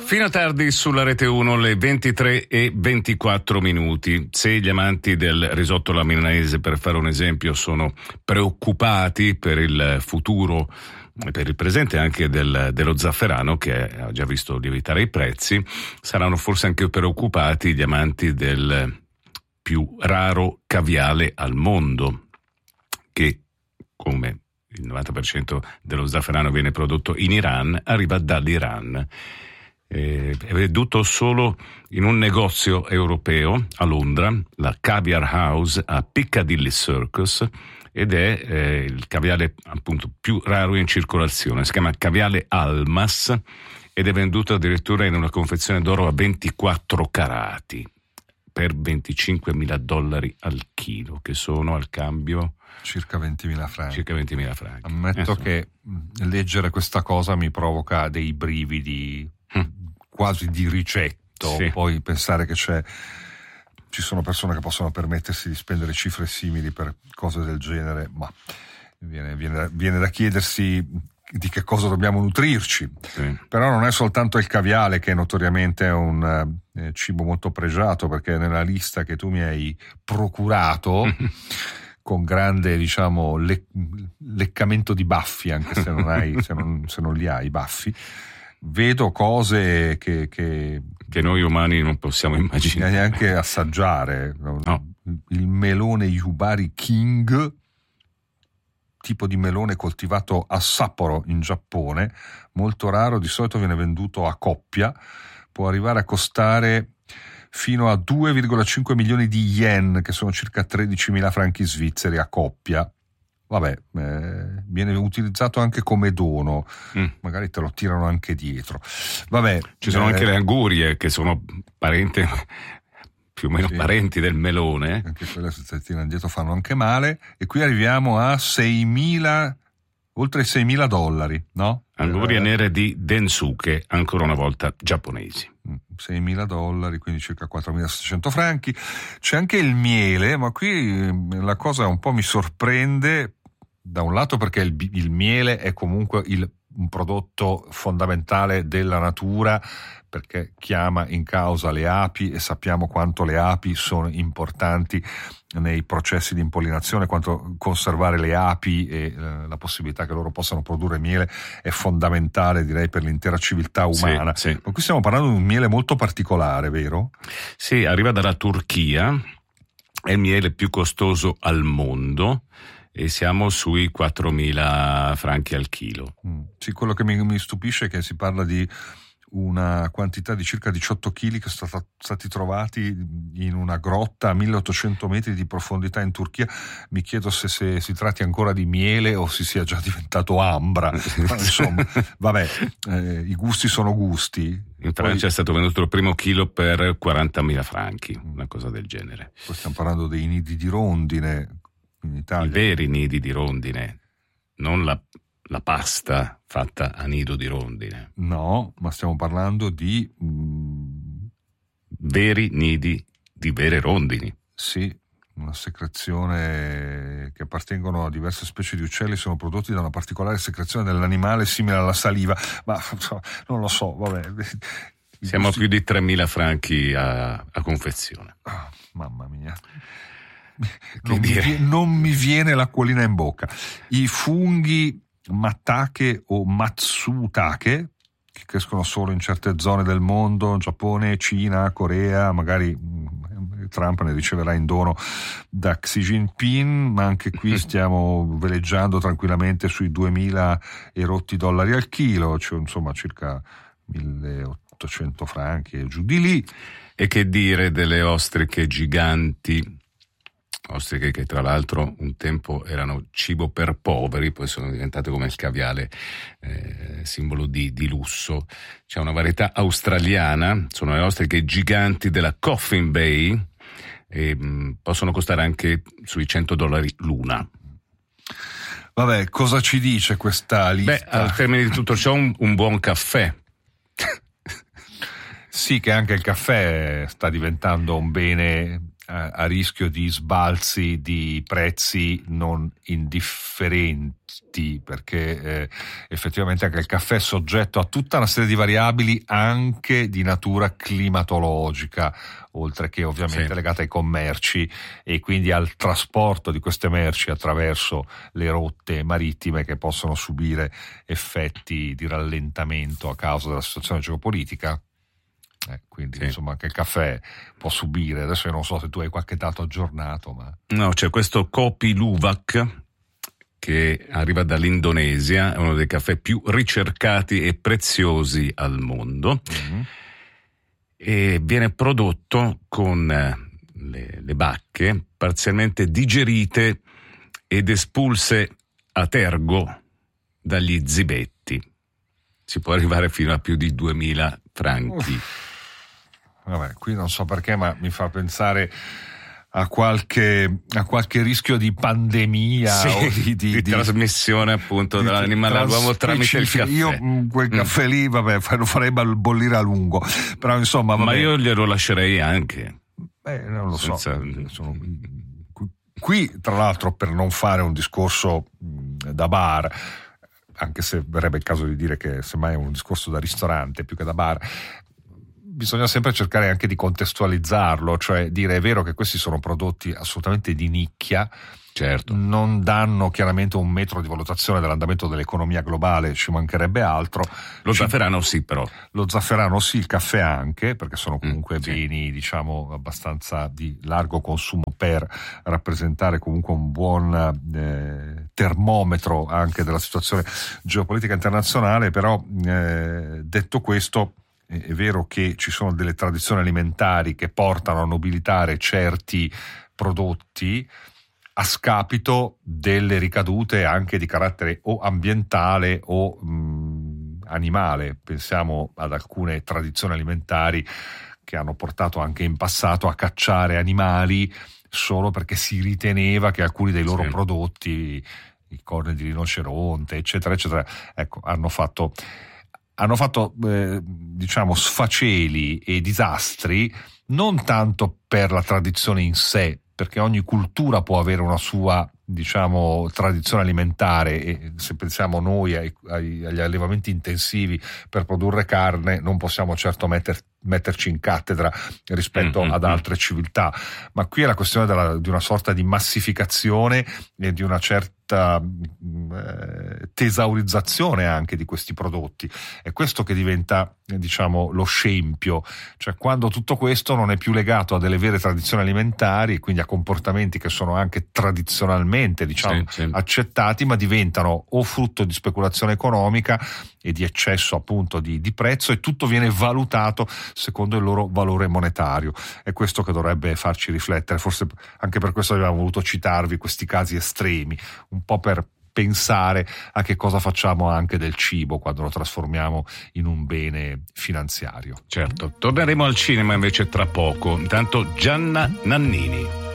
Fino a tardi sulla Rete 1, le 23:24. Se gli amanti del risotto alla milanese, per fare un esempio, sono preoccupati per il futuro, per il presente anche dello zafferano, che ha già visto lievitare i prezzi, saranno forse anche preoccupati gli amanti del più raro caviale al mondo, che, come il 90% dello zafferano viene prodotto in Iran, arriva dall'Iran. È venduto solo in un negozio europeo a Londra, la Caviar House a Piccadilly Circus, ed è il caviale appunto più raro in circolazione. Si chiama caviale Almas ed è venduto addirittura in una confezione d'oro a 24 carati per $25.000 al chilo, che sono al cambio circa 20.000 franchi. Circa 20.000 franchi. Ammetto che leggere questa cosa mi provoca dei brividi quasi di ricetto. Sì. Poi pensare che ci sono persone che possono permettersi di spendere cifre simili per cose del genere, ma viene da chiedersi di che cosa dobbiamo nutrirci. Sì. Però non è soltanto il caviale, che notoriamente è un cibo molto pregiato, perché nella lista che tu mi hai procurato con grande, diciamo, leccamento di baffi, anche se non li hai i baffi, vedo cose che noi umani non possiamo immaginare, neanche assaggiare. No. Il melone Yubari King, tipo di melone coltivato a Sapporo in Giappone, molto raro, di solito viene venduto a coppia, può arrivare a costare fino a 2,5 milioni di yen, che sono circa 13.000 franchi svizzeri a coppia. Vabbè, viene utilizzato anche come dono, magari te lo tirano anche dietro. Vabbè, ci sono anche le angurie, che sono più o meno parenti del melone. Anche quelle, se te tirano dietro, fanno anche male. E qui arriviamo a oltre $6.000, no? Angurie nere di Densuke, ancora una volta giapponesi. $6.000, quindi circa 4.700 franchi. C'è anche il miele, ma qui la cosa un po' mi sorprende, da un lato perché il miele è comunque un prodotto fondamentale della natura, perché chiama in causa le api, e sappiamo quanto le api sono importanti nei processi di impollinazione, quanto conservare le api e la possibilità che loro possano produrre miele è fondamentale, direi, per l'intera civiltà umana. Sì. Ma qui stiamo parlando di un miele molto particolare, vero? Sì, arriva dalla Turchia, è il miele più costoso al mondo, e siamo sui 4.000 franchi al chilo. Sì, quello che mi stupisce è che si parla di una quantità di circa 18 kg che sono stati trovati in una grotta a 1.800 metri di profondità in Turchia. Mi chiedo se si tratti ancora di miele o si sia già diventato ambra. Insomma, vabbè, i gusti sono gusti. In Francia è stato venduto il primo chilo per 40.000 franchi, una cosa del genere. Poi stiamo parlando dei nidi di rondine in Italia. I veri nidi di rondine, non la pasta fatta a nido di rondine. No, ma stiamo parlando di veri nidi di vere rondini. Sì, una secrezione che appartengono a diverse specie di uccelli, sono prodotti da una particolare secrezione dell'animale simile alla saliva, ma non lo so, vabbè. Siamo a più di 3.000 franchi a confezione. Oh, mamma mia. Non mi viene l'acquolina in bocca. I funghi Mattake o Matsutake, che crescono solo in certe zone del mondo, Giappone, Cina, Corea, magari Trump ne riceverà in dono da Xi Jinping, ma anche qui stiamo veleggiando tranquillamente sui 2.000 e rotti dollari al chilo, cioè insomma circa 1.800 franchi e giù di lì. E che dire delle ostriche giganti, ostriche che tra l'altro un tempo erano cibo per poveri, poi sono diventate come il caviale simbolo di lusso. C'è una varietà australiana, sono le ostriche giganti della Coffin Bay, e possono costare anche sui $100 l'una. Vabbè, cosa ci dice questa lista? Beh, al termine di tutto ciò un buon caffè. Sì, che anche il caffè sta diventando un bene a rischio di sbalzi di prezzi non indifferenti, perché effettivamente anche il caffè è soggetto a tutta una serie di variabili anche di natura climatologica, oltre che ovviamente legate ai commerci e quindi al trasporto di queste merci attraverso le rotte marittime, che possono subire effetti di rallentamento a causa della situazione geopolitica. Quindi insomma anche il caffè può subire. Adesso io non so se tu hai qualche dato aggiornato, ma no, c'è questo Kopi Luwak che arriva dall'Indonesia, è uno dei caffè più ricercati e preziosi al mondo, e viene prodotto con le bacche parzialmente digerite ed espulse a tergo dagli zibetti. Si può arrivare fino a più di 2.000 franchi. Vabbè, qui non so perché, ma mi fa pensare a qualche rischio di pandemia o di trasmissione appunto dall'animale all'uomo tramite il caffè. Io quel caffè lì, vabbè, lo farei bollire a lungo, però insomma vabbè. Ma io glielo lascerei anche. Non lo so. Qui tra l'altro, per non fare un discorso da bar, anche se verrebbe il caso di dire che semmai è un discorso da ristorante più che da bar, bisogna sempre cercare anche di contestualizzarlo, cioè dire è vero che questi sono prodotti assolutamente di nicchia, certo, non danno chiaramente un metro di valutazione dell'andamento dell'economia globale, ci mancherebbe altro. Lo zafferano sì, però. Lo zafferano sì, il caffè anche, perché sono comunque beni diciamo abbastanza di largo consumo per rappresentare comunque un buon termometro anche della situazione geopolitica internazionale. Però detto questo, è vero che ci sono delle tradizioni alimentari che portano a nobilitare certi prodotti a scapito delle ricadute anche di carattere o ambientale o animale. Pensiamo ad alcune tradizioni alimentari che hanno portato anche in passato a cacciare animali solo perché si riteneva che alcuni dei loro prodotti, i corni di rinoceronte, eccetera, eccetera, ecco, hanno fatto diciamo sfaceli e disastri, non tanto per la tradizione in sé, perché ogni cultura può avere una sua, diciamo, tradizione alimentare, e se pensiamo noi agli allevamenti intensivi per produrre carne, non possiamo certo metterci in cattedra rispetto ad altre civiltà, ma qui è la questione di una sorta di massificazione e di una certa tesaurizzazione anche di questi prodotti. È questo che diventa, diciamo, lo scempio, cioè quando tutto questo non è più legato a delle vere tradizioni alimentari e quindi a comportamenti che sono anche tradizionalmente, diciamo, accettati, ma diventano o frutto di speculazione economica e di eccesso appunto di prezzo, e tutto viene valutato secondo il loro valore monetario. È questo che dovrebbe farci riflettere, forse anche per questo abbiamo voluto citarvi questi casi estremi, un po' per pensare a che cosa facciamo anche del cibo quando lo trasformiamo in un bene finanziario. Certo, torneremo al cinema invece tra poco. Intanto Gianna Nannini.